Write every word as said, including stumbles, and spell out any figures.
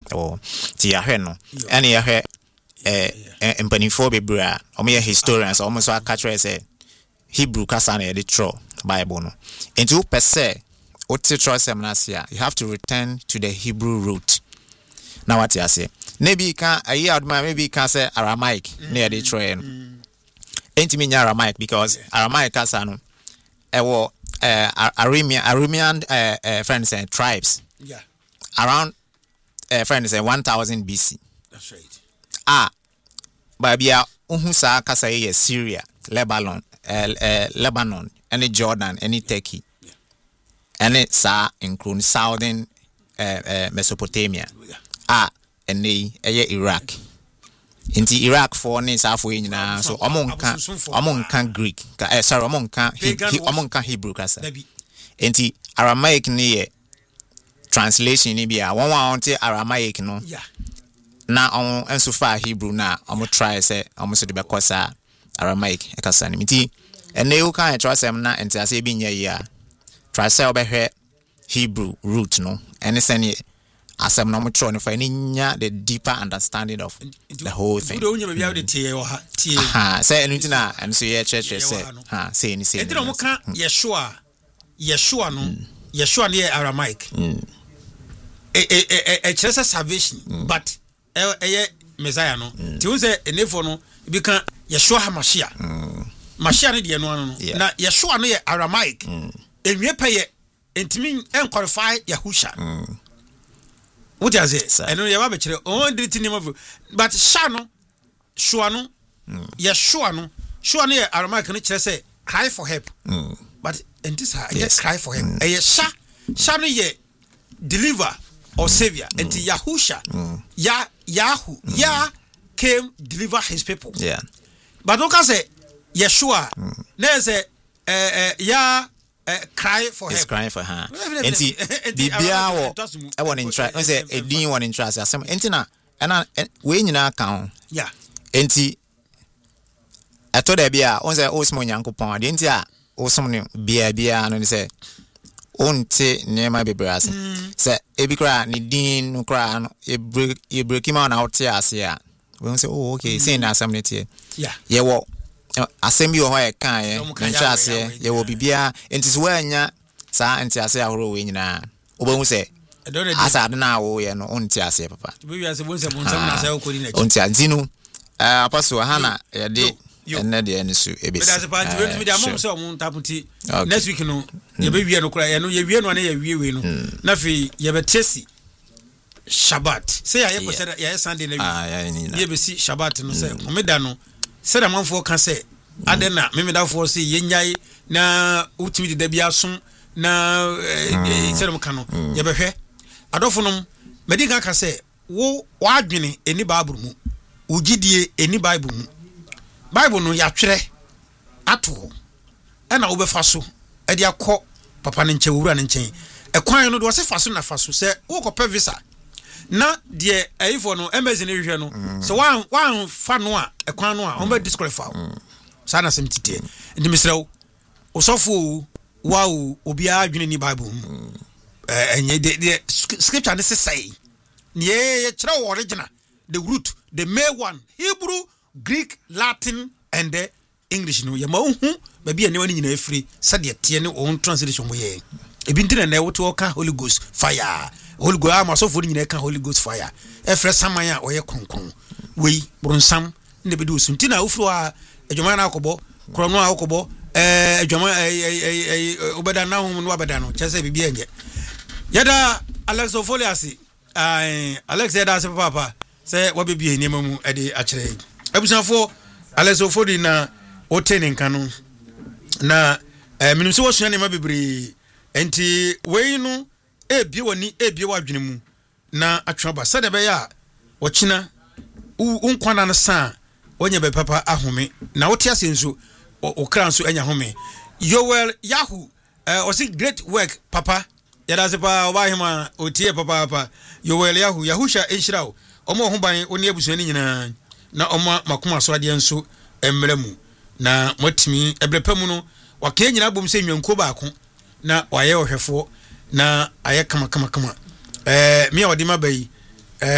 oh ti ya hwe no ene ya hwe eh empanifo bebra omo ye historians omo so akatre say Hebrew kasa na the true Bible no into per se oti true semnasia you have to return to the Hebrew root. Now what you say maybe can a year maybe can say Aramaic near the true no enti me Aramaic because Aramaic kasa no e wo uh Aramean Aramean uh, uh friends and tribes yeah around uh, friends say one thousand B C. That's right. Ah babia uhu sa kasa ye Syria, Lebanon, uh, uh, Lebanon, any Jordan, any Turkey. Yeah. Any sa include southern uh, uh, Mesopotamia. Yeah. Ah and they uh, Iraq. Inti Iraq for ni sa for nyina so omonka omonka Greek. Uh, sorry omonka omonka Hebrew kasa. Inti Aramaic ni ye translation ni bia one one Aramaic no. Yeah. Na on enso fa Hebrew na omo try say omo so de bekosa Aramaic e kasa ni miti ene you kan try say na enti ase bi nya ya try say obehwe Hebrew root no ene say ni asem na omo try no fa ni nya the deeper understanding of the whole thing. Do onya bia de tie wo ha tie ha say enu tina enso ye church say ha say ni say enti no mo kan Yeshua Yeshua no Yeshua ni Aramaic e e e e chere salvation but eh Messiah no ti won say enefo no bi kan Yeshua HaMashiach Mashiach ne de no no na Yeshua no ye Aramaic enwie peye entimi enqualify Yahusha what does it eno ye ba be kire on de ti name but sha no shua no Yeshua no shua no ye Aramaic no kire say cry for help but entis ha ye cry for help eh sha sha no ye deliver or savior mm. and Yahusha mm. ya Yahu mm. ya came deliver his people yeah but don't say Yeshua mm. there say uh, uh, ya uh, cry for He's help crying for her enti bibia wo e won in try say edin won in try say asem enti na na we nyina kan yeah enti eto da bia on say osmo nyankopon de enti a osmo ne bia bia no say onte nema bebrase se ebikra ni din no kra no e break e break him on out here ase a we say oh okay say na asem netie yeah ye wo asem bi wo ho e kan ye ncha ase ye wo bibia enti so anya sa enti ase ahoro we nyina obo say asa na wo ye no onte ase papa we ase bo se bo nsam na ase ko di na onte antinu eh apaso hana ye de enne de enisu ebesi but as a party we media mom so mum taputi next week no ye be wie no kra ye no ye wie no na ye wie we no na fi ye be tesi Shabbat say ya ye ko say ya Sunday na wie ye be si Shabbat no say omeda no say da manfo ka say adena memeda fo say ye nyai na utimi de bia som na say mo ka no ye be hwe adofo no mediga ka say wo wadwene eni Bible mu ugidie eni Bible mu Bible no ya twere ato e na wo be faso e dia kɔ papa ne nche wura ne nchen e kwan no do se faso na faso se wo kɔ pɛ visa na de aifo no embassy ne hwehwɛ no so wan wan fa no a e kwan no a on be disqualify sa na sem tite ndi misrawo osofo wa obi a adwene ni Bible eh enye de scripture ne say ne ye kyerɛ wo original the root the main one Hebrew Greek, Latin, and the English. No, you know, maybe anyone in a free, said the Tian own translation. We a been to an to Holy Ghost fire. Holy Ghost, I'm also putting in a Holy Ghost fire. A fresh Samaya or a concon. We, Brunsam, never do Suntina Uflua, a Jomana Kobo, Chrono Okobo, a Joma, a Obadana, Wabadano, just a baby. Yada Alex Ofoliasi, I Alex Yada Papa, say what be a name at the actually. Ebusan for Aleso for na otene kanu na eh minimso wo sua ne mabebre enti we no ebie woni ebie wadwene mu na atwaba sade be ya wo kina unkwana na sa onye be papa ahome na wote asenso o kran so anya home Yoel Yahu eh o si great work papa yada se pa obahima otie papa papa Yoel Yahu Yahusha enshirao omo ho ban oni ebusuani nyina na oma makoma so ade nso emremu na motimi ebrepam no waka nyina bom se nwanko baako na waye ohwefo na aye kama kama kama eh me a wode mabai